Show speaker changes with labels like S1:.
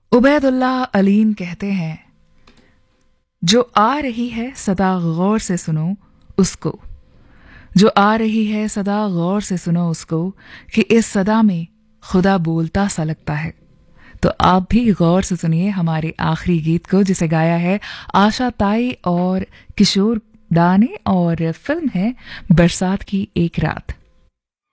S1: उबैदुल्लाह अलीम कहते हैं, जो आ रही है सदा गौर से सुनो उसको। जो आ रही है सदा गौर से सुनो उसको, कि इस सदा में खुदा बोलता सा लगता है। तो आप भी गौर से सुनिए हमारे आखिरी गीत को, जिसे गाया है आशा ताई और किशोर दा ने, और फिल्म है बरसात की एक रात।